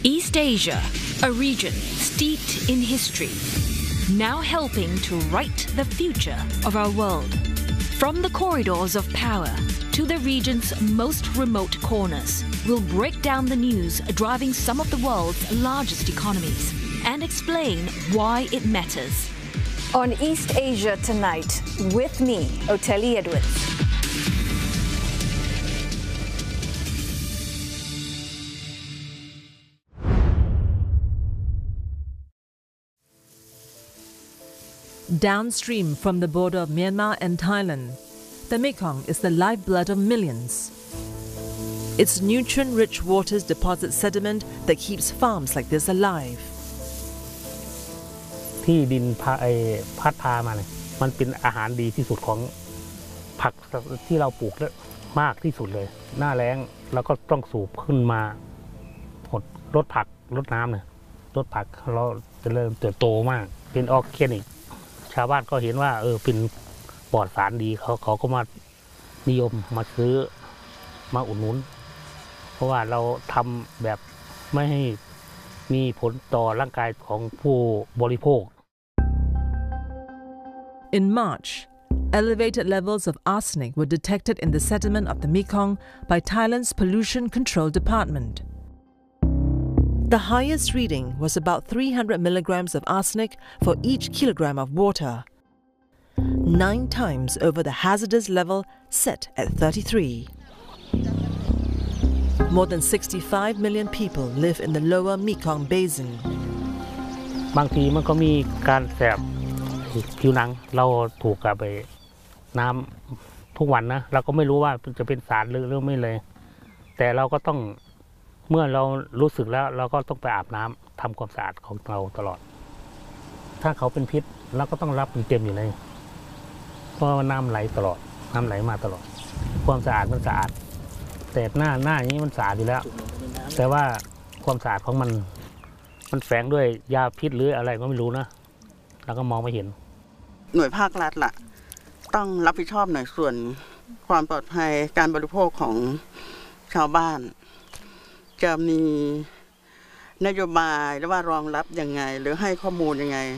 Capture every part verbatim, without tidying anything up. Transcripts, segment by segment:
East Asia, a region steeped in history, now helping to write the future of our world. From the corridors of power to the region's most remote corners, we'll break down the news driving some of the world's largest economies and explain why it matters. On East Asia Tonight, with me, Oteli Edwards. Downstream from the border of Myanmar and Thailand, the Mekong is the lifeblood of millions. Its nutrient-rich waters deposit sediment that keeps farms like this alive. ที่ดินพัดพามาเนี่ยมันเป็นอาหารดีที่สุดของผักที่เราปลูกมากที่สุดเลยหน้าแล้งเราก็ต้องสูบขึ้นมาหดลดผักลดน้ำเนี่ยลดผักเราจะเริ่มเติบโตมากเป็นออร์แกนิกชาวบ้านก็เห็นว่าเออเป็นปลอดสารดีเขาเขาก็มานิยมมาซื้อมาอุดหนุนเพราะว่าเราทำแบบไม่ให้มีผลต่อร่างกายของผู้บริโภค In March, elevated levels of arsenic were detected in the sediment of the Mekong by Thailand's Pollution Control Department. The highest reading was about three hundred milligrams of arsenic for each kilogram of water, nine times over the hazardous level set at thirty-three. More than sixty-five million people live in the lower Mekong Basin. บางทีมันก็มีการแสบผิวหนังเราถูกกับไปน้ำทุกวันนะเราก็ไม่รู้ว่าจะเป็นสารหรือไม่เลยแต่เราก็ต้องเมื่อเรารู้สึกแล้วเราก็ต้องไปอาบน้ำทำความสะอาดของเราตลอดถ้าเขาเป็นพิษเราก็ต้องรับเต็มอยู่เลยเพราะว่าน้ำไหลตลอดน้ำไหลมาตลอดความสะอาดมันสะอาดแต่หน้าหน้าอย่างนี้มันสะอาดอยู่แล้วแต่ว่าความสะอาดของมันมันแฝงด้วยยาพิษหรืออะไรก็ไม่รู้นะเราก็มองไม่เห็นหน่วยภาครัฐล่ะต้องรับผิดชอบหน่อยส่วนความปลอดภัยการบริโภคของชาวบ้านจะมีนโยบายหรือว่ารองรับยังไงหรือให้ข้อมูลยังไง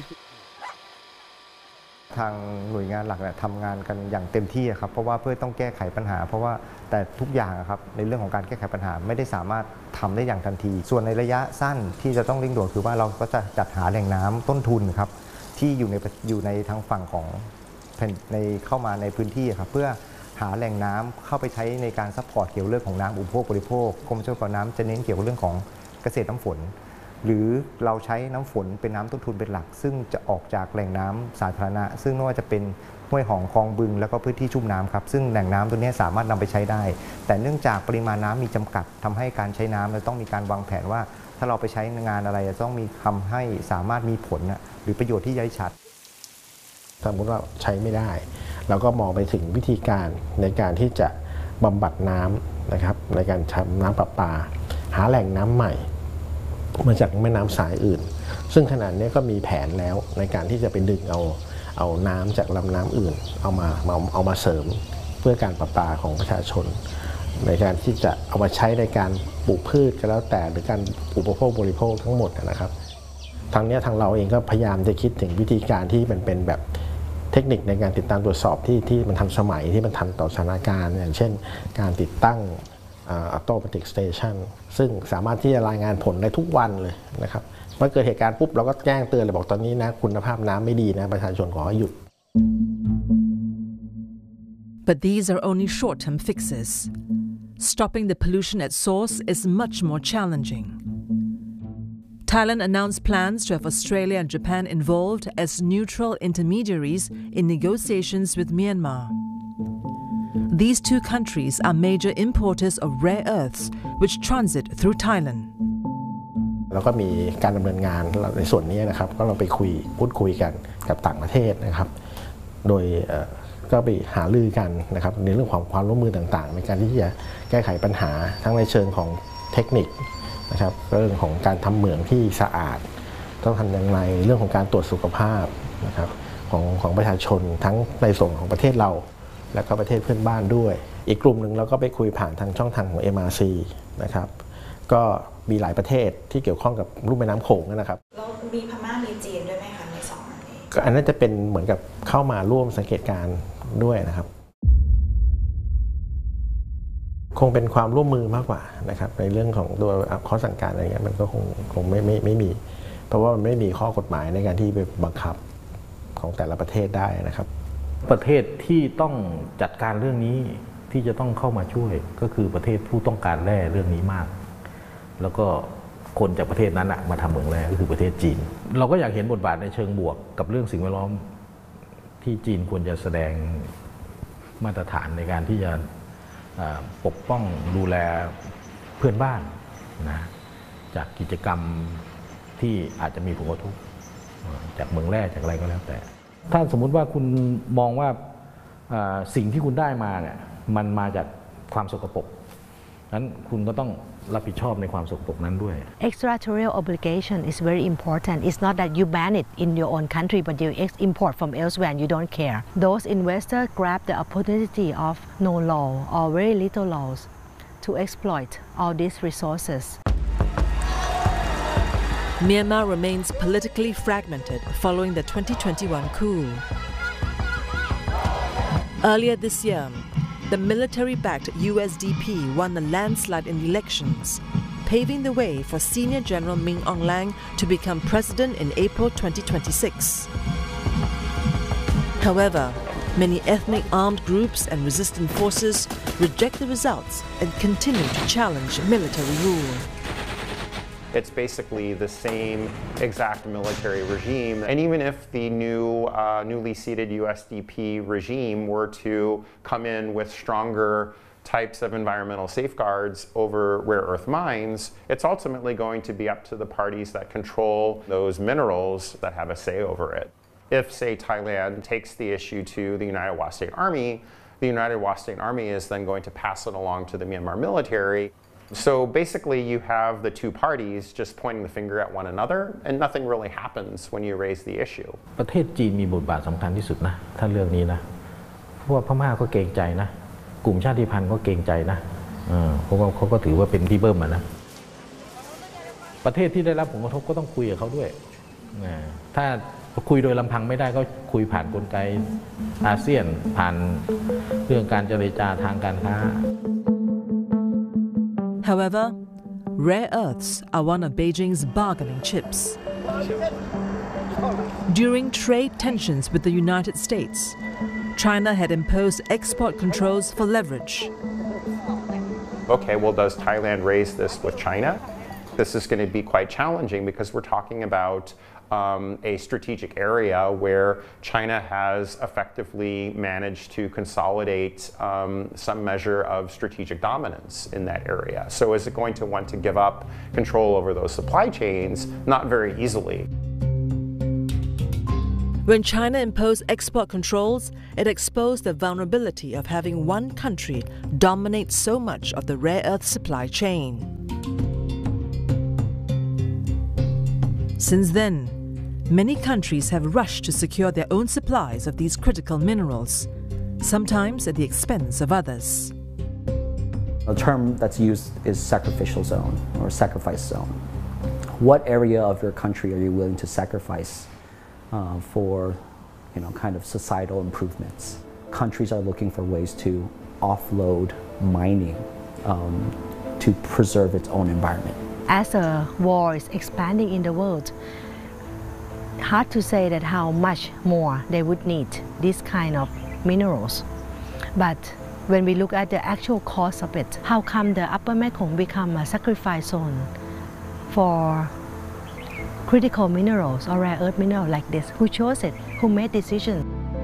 ทางหน่วยงานหลักเนี่ยทำงานกันอย่างเต็มที่ครับเพราะว่าเพื่อต้องแก้ไขปัญหาเพราะว่าแต่ทุกอย่างครับในเรื่องของการแก้ไขปัญหาไม่ได้สามารถทำได้อย่างทันทีส่วนในระยะสั้นที่จะต้องเร่งด่วนคือว่าเราก็จะจัดหาแหล่งน้ำต้นทุนครับที่อยู่ในอยู่ในทางฝั่งของในเข้ามาในพื้นที่ครับเพื่อหาแหล่งน้ำเข้าไปใช้ในการซัพพอร์ตเกี่ยวเรื่องของน้ำอุปโภคบริโภคกรมชลประทานน้ำจะเน้นเกี่ยวกับเรื่องของเกษตรน้ำฝนหรือเราใช้น้ำฝนเป็นน้ำต้นทุนเป็นหลักซึ่งจะออกจากแหล่งน้ำสาธารณะซึ่งไม่ว่าจะเป็นห้วยหองคลองบึงแล้วก็พื้นที่ชุ่มน้ำครับซึ่งแหล่งน้ำตัวนี้สามารถนำไปใช้ได้แต่เนื่องจากปริมาณน้ำมีจำกัดทำให้การใช้น้ำเราต้องมีการวางแผนว่าถ้าเราไปใช้งานอะไรจะต้องมีทำให้สามารถมีผลหรือประโยชน์ที่ย้ายชัดสมมติว่าใช้ไม่ได้เราก็มองไปถึงวิธีการในการที่จะบำบัดน้ำนะครับในการใช้น้ำประปาหาแหล่งน้ำใหม่มาจากแม่น้ำสายอื่นซึ่งขณะนี้ก็มีแผนแล้วในการที่จะไปดึงเอาเอาน้ำจากลำน้ำอื่นเอามาเอามาเสริมเพื่อการประปาของประชาชนในการที่จะเอามาใช้ในการปลูกพืชก็แล้วแต่หรือการอุปโภคบริโภคทั้งหมดนะครับทางนี้ทางเราเองก็พยายามจะคิดถึงวิธีการที่มันเป็นแบบเทคนิคในการติดตามตรวจสอบที่ที่มันทันสมัยที่มันทันต่อสถานการณ์อย่างเช่นการติดตั้งออโตเมติกสเตชันซึ่งสามารถที่จะรายงานผลได้ทุกวันเลยนะครับเมื่อเกิดเหตุการณ์ปุ๊บเราก็แจ้งเตือนเลยบอกตอนนี้นะคุณภาพน้ำไม่ดีนะประชาชนขอให้หยุด But these are only short-term fixes. Stopping the pollution at source is much more challenging. Thailand announced plans to have Australia and Japan involved as neutral intermediaries in negotiations with Myanmar. These two countries are major importers of rare earths which transit through Thailand. แล้วก็มีการดำเนินงานในส่วนนี้นะครับก็เราไปคุยพูดคุยกันกับต่างประเทศนะครับโดยก็ไปหารือกันนะครับในเรื่องของความร่วมมือต่างๆในการที่จะแก้ไขปัญหาทั้งในเชิงของเทคนิคนะครับเรื่องของการทำเหมืองที่สะอาดต้องทำอย่างไรเรื่องของการตรวจสุขภาพนะครับของของประชาชนทั้งในส่วนของประเทศเราและก็ประเทศเพื่อนบ้านด้วยอีกกลุ่มหนึ่งเราก็ไปคุยผ่านทางช่องทางของ เอ็ม อาร์ ซี นะครับก็มีหลายประเทศที่เกี่ยวข้องกับลุ่มแม่น้ำโขงนะครับแล้วมีพม่ามีจีนด้วยไหมคะในสองอันนี้ก็อันนั้นจะเป็นเหมือนกับเข้ามาร่วมสังเกตการณ์ด้วยนะครับคงเป็นความร่วมมือมากกว่านะครับในเรื่องของตัวข้อสั่งการอะไรเงี้ยมันก็คงคงไม่ไม่ไม่มีเพราะว่ามันไม่มีข้อกฎหมายในการที่ไปบังคับของแต่ละประเทศได้นะครับประเทศที่ต้องจัดการเรื่องนี้ที่จะต้องเข้ามาช่วยก็คือประเทศผู้ต้องการแร่เรื่องนี้มากแล้วก็คนจากประเทศนั้นมาทำเหมืองแร่ก็คือประเทศจีนเราก็อยากเห็นบทบาทในเชิงบวกกับเรื่องสิ่งแวดล้อมที่จีนควรจะแสดงมาตรฐานในการที่จะปกป้องดูแลเพื่อนบ้านนะจากกิจกรรมที่อาจจะมีผลกระทบจากเมืองแร่จากอะไรก็แล้วแต่ถ้าสมมุติว่าคุณมองว่าสิ่งที่คุณได้มาเนี่ยมันมาจากความสกปรกนั้นคุณก็ต้องรับผิดชอบในความสกปรกนั้นด้วย Extraterritorial obligation is very important. It's not that you ban it in your own country, but you import from elsewhere and you don't care. Those investors grab the opportunity of no law or very little laws to exploit all these resources. Myanmar remains politically fragmented following the twenty twenty-one coup. Earlier this year, the military-backed U S D P won a landslide in the elections, paving the way for senior General Min Aung Hlaing to become president in April twenty twenty-six. However, many ethnic armed groups and resistant forces reject the results and continue to challenge military rule. It's basically the same exact military regime. And even if the new, uh, newly seated U S D P regime were to come in with stronger types of environmental safeguards over rare earth mines, it's ultimately going to be up to the parties that control those minerals that have a say over it. If, say, Thailand takes the issue to the United Wa State Army, the United Wa State Army is then going to pass it along to the Myanmar military. So basically you have the two parties just pointing the finger at one another and nothing really happens when you raise the issue. ประเทศจีนมีบทบาทสำคัญที่สุดนะถ้าเรื่องนี้นะเพราะว่าพม่าก็เกรงใจนะกลุ่มชาติพันธุ์ก็เกรงใจนะเพราะว่าเขาก็ถือว่าเป็นที่เบิ้มนะประเทศที่ได้รับผลกระทบก็ต้องคุยกับเขาด้วยถ้าคุยโดยลำพังไม่ได้ก็คุยผ่านกลไกอาเซียนผ่านเรื่องการเจรจาทางการค้า However, rare earths are one of Beijing's bargaining chips. During trade tensions with the United States, China had imposed export controls for leverage. Okay, well, does Thailand raise this with China? This is going to be quite challenging because we're talking about Um, a strategic area where China has effectively managed to consolidate um, some measure of strategic dominance in that area. So is it going to want to give up control over those supply chains? Not very easily. When China imposed export controls, it exposed the vulnerability of having one country dominate so much of the rare earth supply chain. Since then, many countries have rushed to secure their own supplies of these critical minerals, sometimes at the expense of others. A term that's used is sacrificial zone or sacrifice zone. What area of your country are you willing to sacrifice uh, for, you know, kind of societal improvements? Countries are looking for ways to offload mining um, to preserve its own environment. As the war is expanding in the world, hard to say that how much more they would need this kind of minerals. But when we look at the actual cost of it, how come the Upper Mekong become a sacrifice zone for critical minerals or rare earth minerals like this? Who chose it? Who made decisions?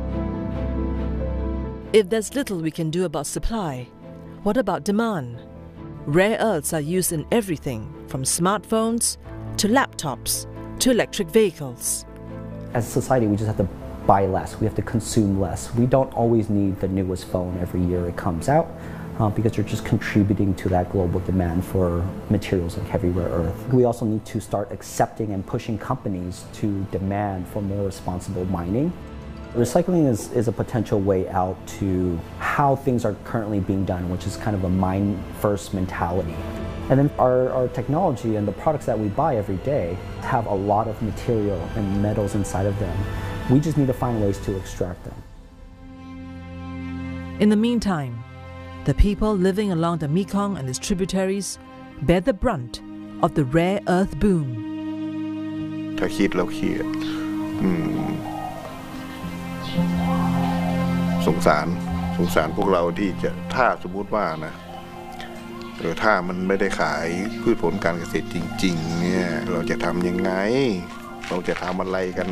If there's little we can do about supply, what about demand? Rare earths are used in everything from smartphones to laptops to electric vehicles. As a society, we just have to buy less. We have to consume less. We don't always need the newest phone every year it comes out uh, because you're just contributing to that global demand for materials like heavy rare earth. We also need to start accepting and pushing companies to demand for more responsible mining. Recycling is, is a potential way out to how things are currently being done, which is kind of a mine-first mentality. And then our, our technology and the products that we buy every day have a lot of material and metals inside of them. We just need to find ways to extract them. In the meantime, the people living along the Mekong and its tributaries bear the brunt of the rare earth boom. ถ้าคิดแล้วเครียดสงสารสงสารพวกเราที่จะถ้าสมมุติว่านะเออถ้ามันไม่ได้ขายพืชผลการเกษตรจริงๆเนี่ยเราจะทำยังไงเราจะทำอะไรกัน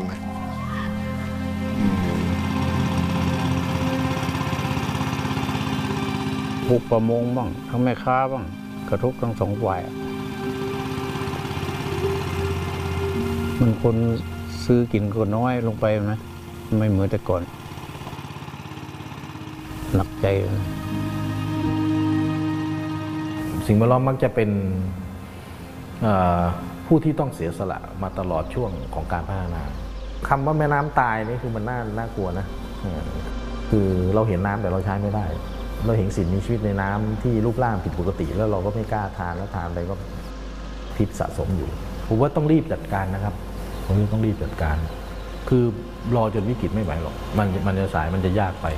ผู้ประมงบ้างทั้งแม่ค้าบ้างกระทบทั้งสองฝ่ายมันคนซื้อกินก็น้อยลงไปนะไม่เหมือนแต่ก่อนหนักใจสิ่งแวดล้อมมักจะเป็นผู้ที่ต้องเสียสละมาตลอดช่วงของการพัฒนาคำว่าแม่น้ำตายนี่คือมันน่าน่ากลัวนะคือเราเห็นน้ำแต่เราใช้ไม่ได้เราเห็นสิ่งมีชีวิตในน้ำที่รูปร่างผิดปกติแล้วเราก็ไม่กล้าทานแล้วทานไปก็พิษสะสมอยู่ผมว่าต้องรีบจัดการนะครับผมว่าต้องรีบจัดการคือรอจนวิกฤตไม่ไหวหรอกมันมันจะสายมันจะยากไป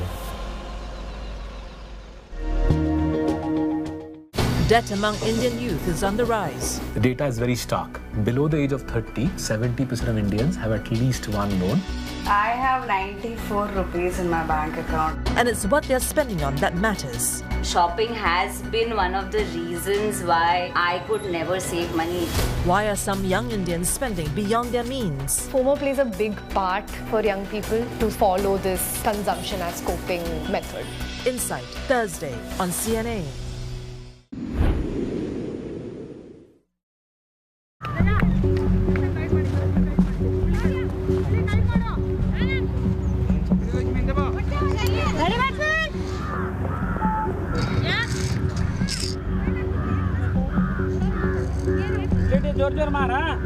Debt among Indian youth is on the rise. The data is very stark. Below the age of thirty, seventy percent of Indians have at least one loan. I have ninety-four rupees in my bank account. And it's what they're spending on that matters. Shopping has been one of the reasons why I could never save money. Why are some young Indians spending beyond their means? FOMO plays a big part for young people to follow this consumption as coping method. Insight, Thursday on C N A. जोर जोर मार हाँ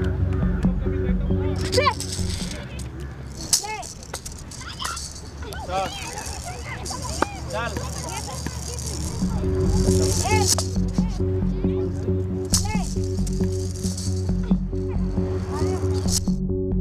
चल